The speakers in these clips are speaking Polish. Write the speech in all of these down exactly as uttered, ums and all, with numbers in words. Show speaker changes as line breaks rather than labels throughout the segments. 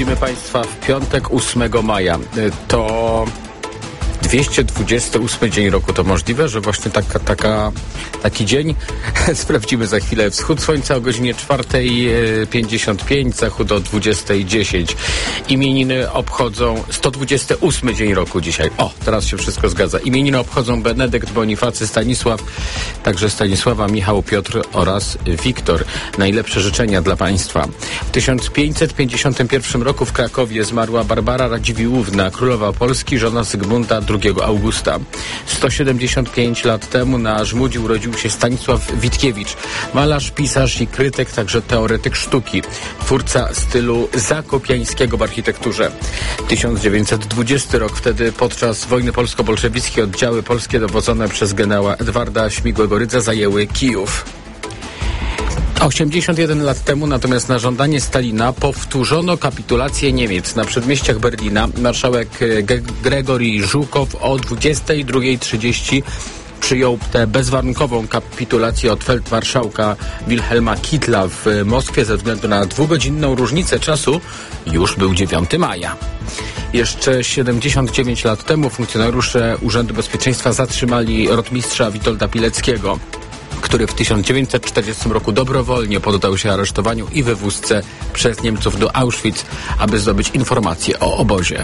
Witamy Państwa w piątek ósmego maja. To dwieście dwudziesty ósmy dzień roku. To możliwe, że właśnie taka, taka, taki dzień? Sprawdzimy za chwilę. Wschód słońca o godzinie czwartej pięćdziesiąt pięć, zachód o dwudziestej dziesięć. Imieniny obchodzą sto dwudziesty ósmy dzień roku dzisiaj. O, teraz się wszystko zgadza. Imieniny obchodzą Benedykt, Bonifacy, Stanisław, także Stanisława, Michał, Piotr oraz Wiktor. Najlepsze życzenia dla Państwa. W tysiąc pięćset pięćdziesiątym pierwszym roku w Krakowie zmarła Barbara Radziwiłłówna, królowa Polski, żona Zygmunta drugiego Augusta. sto siedemdziesiąt pięć lat temu na Żmudzi urodził się Stanisław Witkiewicz, malarz, pisarz i krytyk, także teoretyk sztuki, twórca stylu zakopiańskiego w architekturze. tysiąc dziewięćset dwudziesty rok, wtedy podczas wojny polsko-bolszewickiej oddziały polskie dowodzone przez generała Edwarda Śmigłego-Rydza zajęły Kijów. osiemdziesiąt jeden lat temu natomiast na żądanie Stalina powtórzono kapitulację Niemiec. Na przedmieściach Berlina marszałek Ge- Gregory Żukow o dwudziestej drugiej trzydzieści przyjął tę bezwarunkową kapitulację od feldmarszałka Wilhelma Kittla w Moskwie ze względu na dwugodzinną różnicę czasu. Już był dziewiątego maja. Jeszcze siedemdziesiąt dziewięć lat temu funkcjonariusze Urzędu Bezpieczeństwa zatrzymali rotmistrza Witolda Pileckiego, który w tysiąc dziewięćset czterdziestym roku dobrowolnie poddał się aresztowaniu i wywózce przez Niemców do Auschwitz, aby zdobyć informacje o obozie.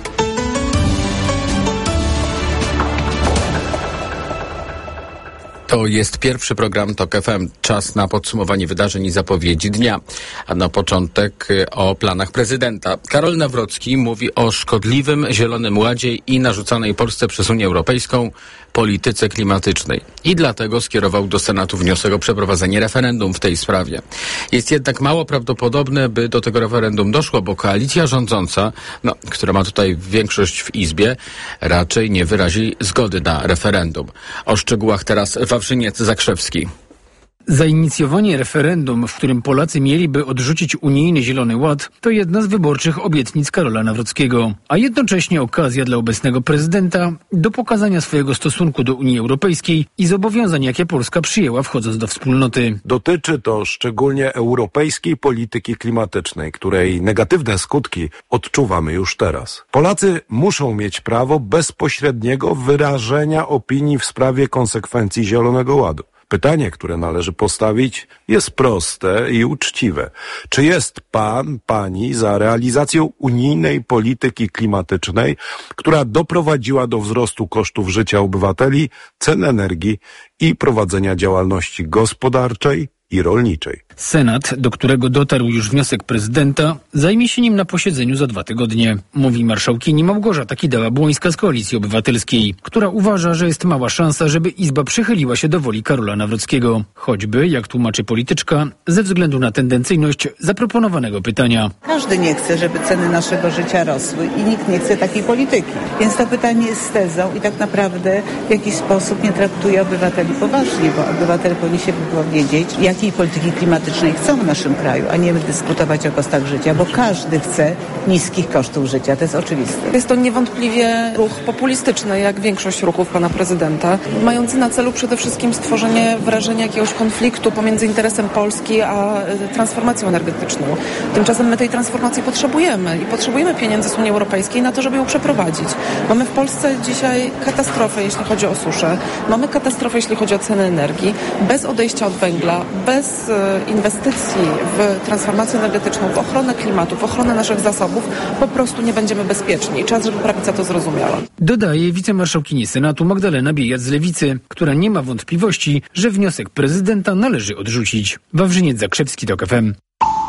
To jest pierwszy program TOK F M. Czas na podsumowanie wydarzeń i zapowiedzi dnia. A na początek o planach prezydenta. Karol Nawrocki mówi o szkodliwym Zielonym Ładzie i narzucanej Polsce przez Unię Europejską polityce klimatycznej. I dlatego skierował do Senatu wniosek o przeprowadzenie referendum w tej sprawie. Jest jednak mało prawdopodobne, by do tego referendum doszło, bo koalicja rządząca, no, która ma tutaj większość w Izbie, raczej nie wyrazi zgody na referendum. O szczegółach teraz Wawrzyniec Zakrzewski.
Zainicjowanie referendum, w którym Polacy mieliby odrzucić unijny Zielony Ład, to jedna z wyborczych obietnic Karola Nawrockiego, a jednocześnie okazja dla obecnego prezydenta do pokazania swojego stosunku do Unii Europejskiej i zobowiązań, jakie Polska przyjęła wchodząc do wspólnoty.
Dotyczy to szczególnie europejskiej polityki klimatycznej, której negatywne skutki odczuwamy już teraz. Polacy muszą mieć prawo bezpośredniego wyrażenia opinii w sprawie konsekwencji Zielonego Ładu. Pytanie, które należy postawić, jest proste i uczciwe. Czy jest pan, pani za realizacją unijnej polityki klimatycznej, która doprowadziła do wzrostu kosztów życia obywateli, cen energii i prowadzenia działalności gospodarczej i rolniczej?
Senat, do którego dotarł już wniosek prezydenta, zajmie się nim na posiedzeniu za dwa tygodnie, mówi marszałkini Małgorzata Kidawa-Błońska z Koalicji Obywatelskiej, która uważa, że jest mała szansa, żeby Izba przychyliła się do woli Karola Nawrockiego. Choćby, jak tłumaczy polityczka, ze względu na tendencyjność zaproponowanego pytania.
Każdy nie chce, żeby ceny naszego życia rosły i nikt nie chce takiej polityki. Więc to pytanie jest z tezą i tak naprawdę w jakiś sposób nie traktuje obywateli poważnie, bo obywatele powinni się wypowiedzieć, jakiej polityki klimatycznej chcą w naszym kraju, a nie dyskutować o kosztach życia, bo każdy chce niskich kosztów życia, to jest oczywiste.
Jest to niewątpliwie ruch populistyczny, jak większość ruchów pana prezydenta, mający na celu przede wszystkim stworzenie wrażenia jakiegoś konfliktu pomiędzy interesem Polski a transformacją energetyczną. Tymczasem my tej transformacji potrzebujemy i potrzebujemy pieniędzy z Unii Europejskiej na to, żeby ją przeprowadzić. Mamy w Polsce dzisiaj katastrofę, jeśli chodzi o suszę. Mamy katastrofę, jeśli chodzi o ceny energii. Bez odejścia od węgla, bez inwestycji w transformację energetyczną, w ochronę klimatu, w ochronę naszych zasobów, po prostu nie będziemy bezpieczni. Czas, żeby prawica to zrozumiała.
Dodaje wicemarszałkini Senatu Magdalena Biejat z Lewicy, która nie ma wątpliwości, że wniosek prezydenta należy odrzucić. Wawrzyniec Zakrzewski, TOK F M.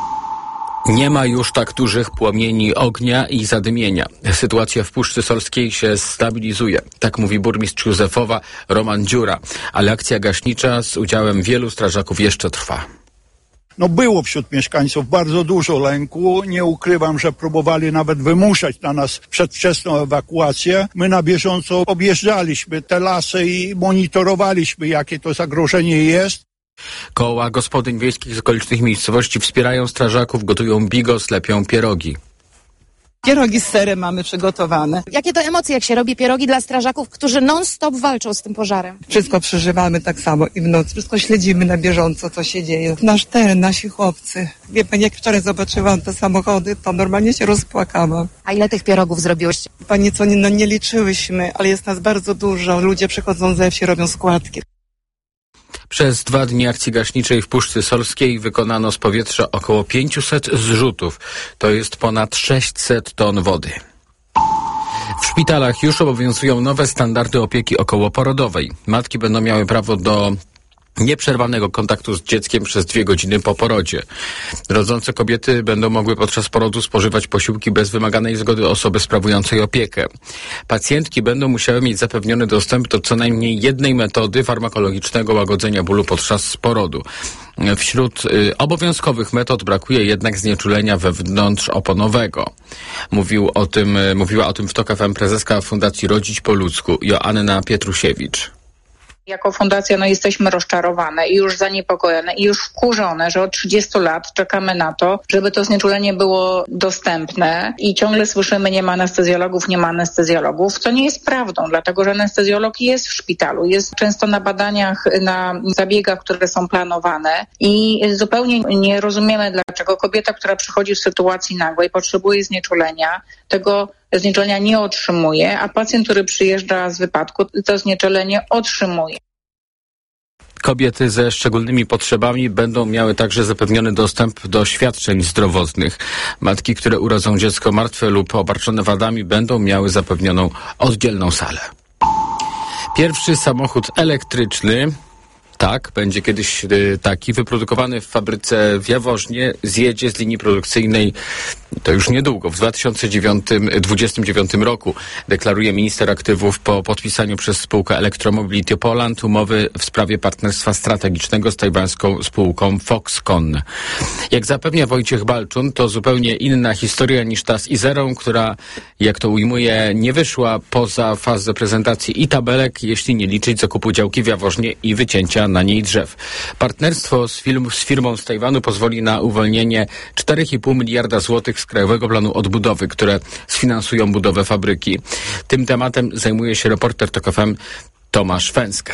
Nie ma już tak dużych płomieni ognia i zadymienia. Sytuacja w Puszczy Solskiej się stabilizuje. Tak mówi burmistrz Józefowa Roman Dziura. Ale akcja gaśnicza z udziałem wielu strażaków jeszcze trwa.
No było wśród mieszkańców bardzo dużo lęku. Nie ukrywam, że próbowali nawet wymuszać na nas przedwczesną ewakuację. My na bieżąco objeżdżaliśmy te lasy i monitorowaliśmy, jakie to zagrożenie jest.
Koła gospodyń wiejskich z okolicznych miejscowości wspierają strażaków, gotują bigos, lepią pierogi.
Pierogi z serem mamy przygotowane.
Jakie to emocje, jak się robi pierogi dla strażaków, którzy non-stop walczą z tym pożarem?
Wszystko przeżywamy tak samo i w nocy. Wszystko śledzimy na bieżąco, co się dzieje. Nasz teren, nasi chłopcy. Wie pani, jak wczoraj zobaczyłam te samochody, to normalnie się rozpłakałam.
A ile tych pierogów zrobiłyście?
Pani co, nie, no nie liczyłyśmy, ale jest nas bardzo dużo. Ludzie przychodzą ze wsi, robią składki.
Przez dwa dni akcji gaśniczej w Puszczy Solskiej wykonano z powietrza około pięćset zrzutów. To jest ponad sześćset ton wody. W szpitalach już obowiązują nowe standardy opieki okołoporodowej. Matki będą miały prawo do nieprzerwanego kontaktu z dzieckiem przez dwie godziny po porodzie. Rodzące kobiety będą mogły podczas porodu spożywać posiłki bez wymaganej zgody osoby sprawującej opiekę. Pacjentki będą musiały mieć zapewniony dostęp do co najmniej jednej metody farmakologicznego łagodzenia bólu podczas porodu. Wśród y, obowiązkowych metod brakuje jednak znieczulenia wewnątrzoponowego. Mówił o tym, y, mówiła o tym w TOK F M prezeska Fundacji Rodzić po ludzku Joanna Pietrusiewicz.
Jako fundacja no, jesteśmy rozczarowane i już zaniepokojone i już wkurzone, że od trzydziestu lat czekamy na to, żeby to znieczulenie było dostępne i ciągle słyszymy, nie ma anestezjologów, nie ma anestezjologów, co nie jest prawdą, dlatego że anestezjolog jest w szpitalu, jest często na badaniach, na zabiegach, które są planowane i zupełnie nie rozumiemy, dlaczego kobieta, która przychodzi w sytuacji nagłej, potrzebuje znieczulenia, tego znieczulenia nie otrzymuje, a pacjent, który przyjeżdża z wypadku, to znieczulenie otrzymuje.
Kobiety ze szczególnymi potrzebami będą miały także zapewniony dostęp do świadczeń zdrowotnych. Matki, które urodzą dziecko martwe lub obarczone wadami, będą miały zapewnioną oddzielną salę. Pierwszy samochód elektryczny, tak, będzie kiedyś y, taki, wyprodukowany w fabryce w Jaworznie, zjedzie z linii produkcyjnej, to już niedługo, w dwa tysiące dwudziestym dziewiątym roku, deklaruje minister aktywów po podpisaniu przez spółkę Electromobility Poland umowy w sprawie partnerstwa strategicznego z tajwańską spółką Foxconn. Jak zapewnia Wojciech Balczun, to zupełnie inna historia niż ta z Izerą, która, jak to ujmuje, nie wyszła poza fazę prezentacji i tabelek, jeśli nie liczyć zakupu działki w Jaworznie i wycięcia na niej drzew. Partnerstwo z, film, z firmą z Tajwanu pozwoli na uwolnienie czterech i pół miliarda złotych z Krajowego Planu Odbudowy, które sfinansują budowę fabryki. Tym tematem zajmuje się reporter TOK F M Tomasz Fęskę.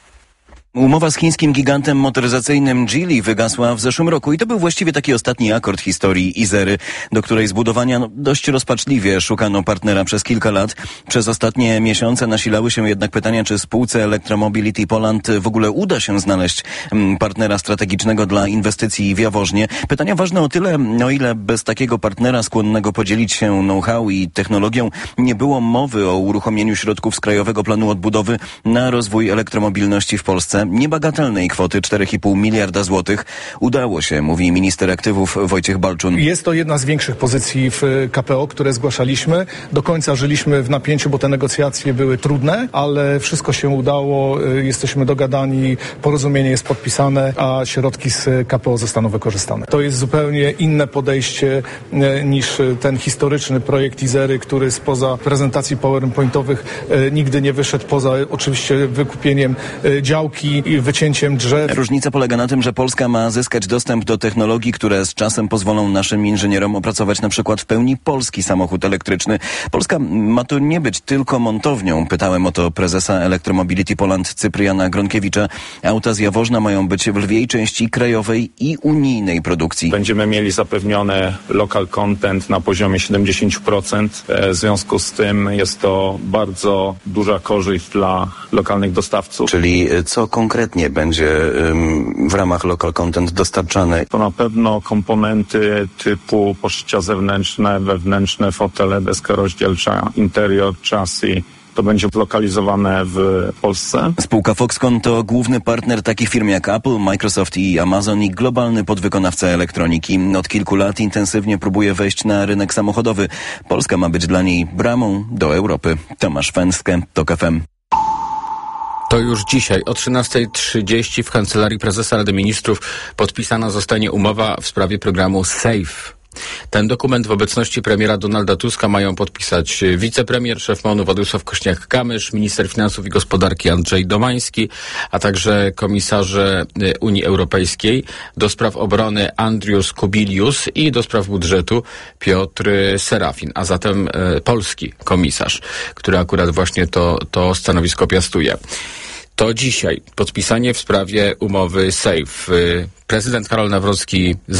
Umowa z chińskim gigantem motoryzacyjnym Geely wygasła w zeszłym roku i to był właściwie taki ostatni akord historii Izery, do której zbudowania no, dość rozpaczliwie szukano partnera przez kilka lat. Przez ostatnie miesiące nasilały się jednak pytania, czy spółce Electromobility Poland w ogóle uda się znaleźć partnera strategicznego dla inwestycji w Jaworznie. Pytania ważne o tyle, o ile bez takiego partnera skłonnego podzielić się know-how i technologią nie było mowy o uruchomieniu środków z Krajowego Planu Odbudowy na rozwój elektromobilności w Polsce. Niebagatelnej kwoty cztery i pół miliarda złotych udało się, mówi minister aktywów Wojciech Balczun.
Jest to jedna z większych pozycji w K P O, które zgłaszaliśmy. Do końca żyliśmy w napięciu, bo te negocjacje były trudne, ale wszystko się udało. Jesteśmy dogadani, porozumienie jest podpisane, a środki z K P O zostaną wykorzystane. To jest zupełnie inne podejście niż ten historyczny projekt Izery, który spoza prezentacji powerpointowych nigdy nie wyszedł, poza oczywiście wykupieniem działki i wycięciem drzew.
Różnica polega na tym, że Polska ma zyskać dostęp do technologii, które z czasem pozwolą naszym inżynierom opracować na przykład w pełni polski samochód elektryczny. Polska ma tu nie być tylko montownią. Pytałem o to prezesa Electromobility Poland Cypriana Gronkiewicza. Auta z Jaworzna mają być w lwiej części krajowej i unijnej produkcji.
Będziemy mieli zapewnione local content na poziomie siedemdziesiąt procent. W związku z tym jest to bardzo duża korzyść dla lokalnych dostawców.
Czyli co konkretnie będzie ym, w ramach local content dostarczane?
To na pewno komponenty typu poszycia zewnętrzne, wewnętrzne, fotele, deska rozdzielcza, interior, chassis. To będzie zlokalizowane w Polsce.
Spółka Foxconn to główny partner takich firm jak Apple, Microsoft i Amazon i globalny podwykonawca elektroniki. Od kilku lat intensywnie próbuje wejść na rynek samochodowy. Polska ma być dla niej bramą do Europy. Tomasz Fęskę, TOK F M.
To już dzisiaj o trzynastej trzydzieści w Kancelarii Prezesa Rady Ministrów podpisana zostanie umowa w sprawie programu SAFE. Ten dokument w obecności premiera Donalda Tuska mają podpisać wicepremier, szef MON-u Władysław Kosiniak-Kamysz, minister finansów i gospodarki Andrzej Domański, a także komisarze Unii Europejskiej do spraw obrony Andrius Kubilius i do spraw budżetu Piotr Serafin, a zatem e, polski komisarz, który akurat właśnie to, to stanowisko piastuje. To dzisiaj podpisanie w sprawie umowy SAFE. Prezydent Karol Nawrocki